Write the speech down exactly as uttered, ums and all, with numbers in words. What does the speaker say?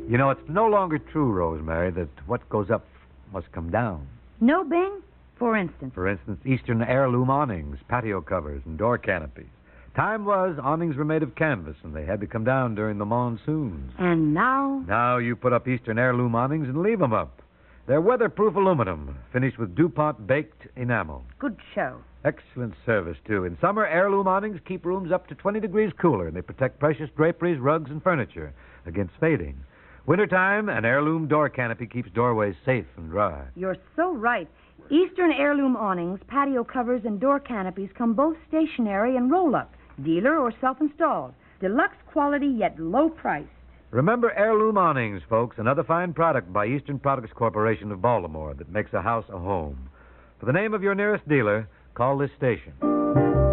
You know, it's no longer true, Rosemary, that what goes up must come down. No, Bing? For instance? For instance, Eastern heirloom awnings, patio covers, and door canopies. Time was, awnings were made of canvas, and they had to come down during the monsoons. And now? Now you put up Eastern heirloom awnings and leave them up. They're weatherproof aluminum, finished with DuPont baked enamel. Good show. Excellent service, too. In summer, heirloom awnings keep rooms up to twenty degrees cooler, and they protect precious draperies, rugs, and furniture against fading. Wintertime, an heirloom door canopy keeps doorways safe and dry. You're so right. Eastern heirloom awnings, patio covers, and door canopies come both stationary and roll-up, dealer or self-installed. Deluxe quality, yet low price. Remember heirloom awnings, folks, another fine product by Eastern Products Corporation of Baltimore that makes a house a home. For the name of your nearest dealer, call this station.